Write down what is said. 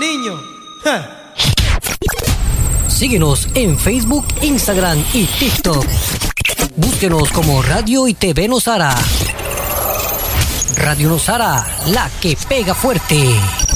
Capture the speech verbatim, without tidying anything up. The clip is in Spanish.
niño. Ja. Síguenos en Facebook, Instagram y TikTok. Búsquenos como Radio y T V Nosara. Radio Nosara, la que pega fuerte.